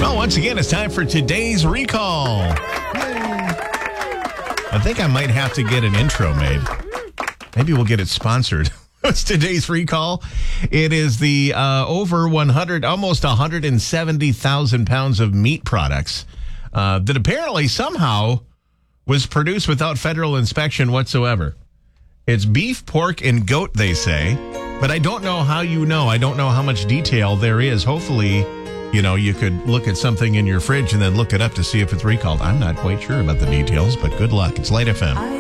Well, once again, it's time for today's recall. I think I might have to get an intro made. Maybe we'll get it sponsored. It's today's recall. It is the over 100, almost 170,000 pounds of meat products that apparently somehow was produced without federal inspection whatsoever. It's beef, pork, and goat, they say. But I don't know how you know. I don't know how much detail there is. Hopefully, you could look at something in your fridge and then look it up to see if it's recalled. I'm not quite sure about the details, but good luck. It's Light FM.